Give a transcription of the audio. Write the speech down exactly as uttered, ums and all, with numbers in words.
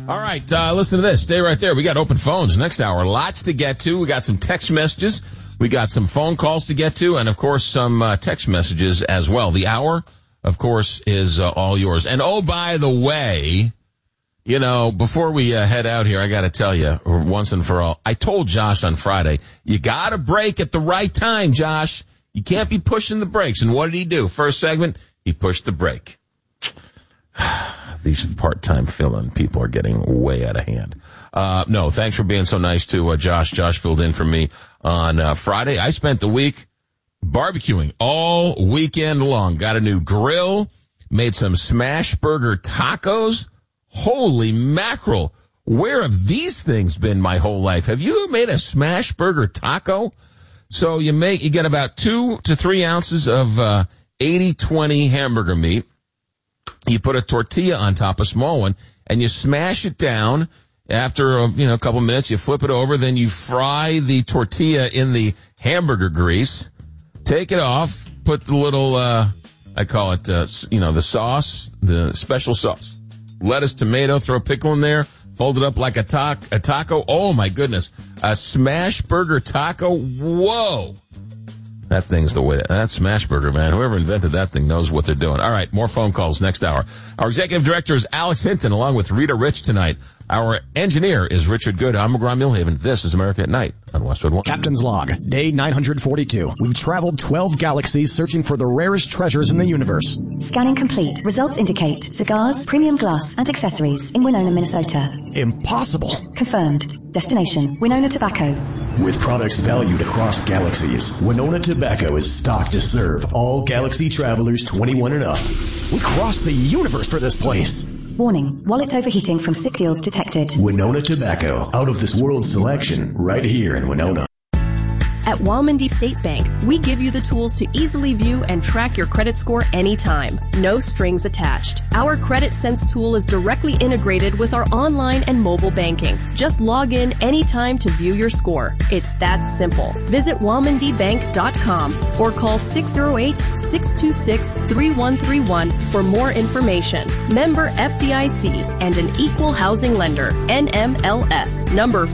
All right, uh, listen to this. Stay right there. We got open phones next hour. Lots to get to. We got some text messages. We got some phone calls to get to, and, of course, some uh, text messages as well. The hour, of course, is uh, all yours. And, oh, by the way, you know, before we uh, head out here, I got to tell you, once and for all, I told Josh on Friday, you got to brake at the right time, Josh. You can't be pushing the brakes. And what did he do? First segment, he pushed the brake. These part-time fill-in people are getting way out of hand. Uh, no, thanks for being so nice to uh, Josh. Josh filled in for me on uh, Friday. I spent the week barbecuing all weekend long. Got a new grill, made some smash burger tacos. Holy mackerel. Where have these things been my whole life? Have you made a smash burger taco? So you make, you get about two to three ounces of uh, eighty twenty hamburger meat. You put a tortilla on top, a small one, and you smash it down. After a, you know, a couple minutes, you flip it over. Then you fry the tortilla in the hamburger grease. Take it off. Put the little, uh, I call it, uh, you know, the sauce, the special sauce. Lettuce, tomato, throw pickle in there. Fold it up like a, ta- a taco. Oh, my goodness. A smash burger taco. Whoa. That thing's the way to, that smash burger, man. Whoever invented that thing knows what they're doing. All right, more phone calls next hour. Our executive director is Alex Hinton, along with Rita Rich tonight. Our engineer is Richard Good. I'm McGraw Millhaven. This is America at Night on Westwood One. Captain's Log, day nine hundred forty-two. We've traveled twelve galaxies searching for the rarest treasures in the universe. Scanning complete. Results indicate cigars, premium glass, and accessories in Winona, Minnesota. Impossible. Confirmed. Destination, Winona Tobacco. With products valued across galaxies, Winona Tobacco is stocked to serve all galaxy travelers twenty-one and up. We crossed the universe for this place. Warning, wallet overheating from sick deals detected. Winona Tobacco, out of this world selection, right here in Winona. At Walmondie State Bank, we give you the tools to easily view and track your credit score anytime. No strings attached. Our Credit Sense tool is directly integrated with our online and mobile banking. Just log in anytime to view your score. It's that simple. Visit walmondie bank dot com or call six oh eight, six two six, three one three one for more information. Member F D I C and an equal housing lender. N M L S number